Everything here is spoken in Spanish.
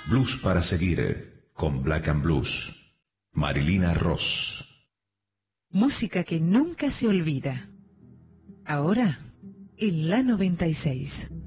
Blues para seguir con Black and Blues. Marilina Ross. Música que nunca se olvida. Ahora, en la 96.